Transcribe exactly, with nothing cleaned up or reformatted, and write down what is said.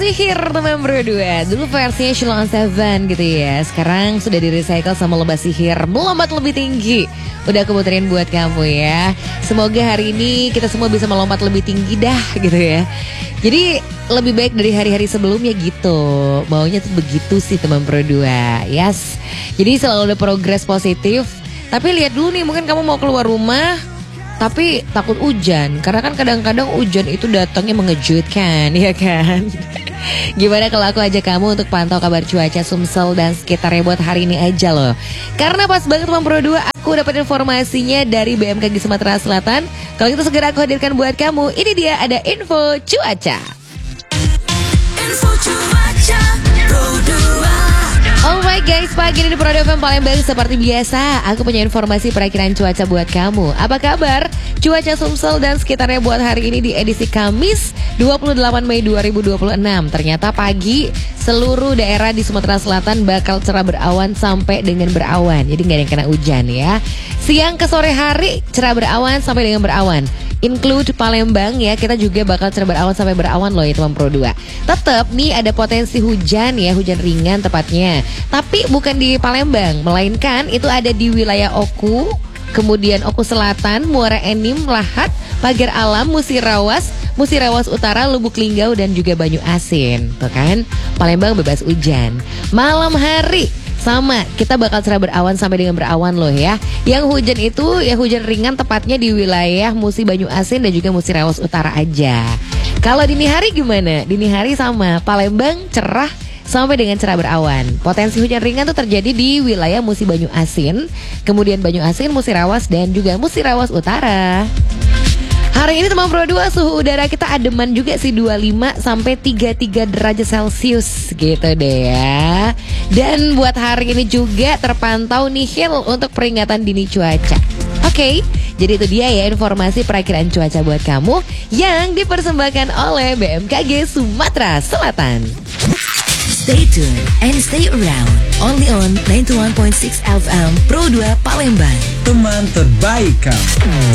sihir teman berdua. Dulu versinya Sheila on Seven gitu ya. Sekarang sudah di-recycle sama lomba sihir melompat lebih tinggi. Udah aku puterin buat kamu ya. Semoga hari ini kita semua bisa melompat lebih tinggi dah gitu ya. Jadi lebih baik dari hari-hari sebelumnya gitu. Maunya tuh begitu sih teman berdua. Yes. Jadi selalu ada progres positif. Tapi lihat dulu nih, mungkin kamu mau keluar rumah tapi takut hujan, karena kan kadang-kadang hujan itu datangnya mengejutkan, ya kan? Gimana kalau aku ajak kamu untuk pantau kabar cuaca Sumsel dan sekitarnya buat hari ini aja loh. Karena pas banget teman Pro dua, aku dapat informasinya dari B M K G Sumatera Selatan. Kalau gitu segera aku hadirkan buat kamu. Ini dia ada info cuaca. Info cuaca Pro dua. Alright guys, pagi ini di Pro dua F M Palembang seperti biasa aku punya informasi perakiran cuaca buat kamu. Apa kabar? Cuaca Sumsel dan sekitarnya buat hari ini di edisi Kamis dua puluh delapan Mei dua ribu dua puluh enam. Ternyata pagi seluruh daerah di Sumatera Selatan bakal cerah berawan sampai dengan berawan. Jadi nggak ada yang kena hujan ya. Siang ke sore hari cerah berawan sampai dengan berawan. Include Palembang ya, kita juga bakal cerah berawan sampai berawan loh ya teman Pro dua. Tetap nih ada potensi hujan ya, hujan ringan tepatnya. Tapi bukan di Palembang, melainkan itu ada di wilayah Oku, kemudian Oku Selatan, Muara Enim, Lahat, Pagar Alam, Musirawas, Musirawas Utara, Lubuk Linggau dan juga Banyu Asin. Tuh kan, Palembang bebas hujan. Malam hari sama, kita bakal cerah berawan sampai dengan berawan loh ya. Yang hujan itu ya hujan ringan tepatnya di wilayah Musi, Banyu Asin dan juga Musirawas Utara aja. Kalau dini hari gimana? Dini hari sama, Palembang cerah sampai dengan cerah berawan. Potensi hujan ringan tuh terjadi di wilayah Musi, Banyu Asin, kemudian Banyu Asin, Musirawas dan juga Musirawas Utara. Hari ini teman Pro dua suhu udara kita ademan juga sih dua puluh lima sampai tiga puluh tiga derajat Celcius gitu deh ya. Dan buat hari ini juga terpantau nihil untuk peringatan dini cuaca. Oke, okay, jadi itu dia ya informasi perakiraan cuaca buat kamu yang dipersembahkan oleh B M K G Sumatera Selatan. Stay tuned and stay around. Only on sembilan puluh satu titik enam F M Pro dua Palembang. Teman terbaik kamu.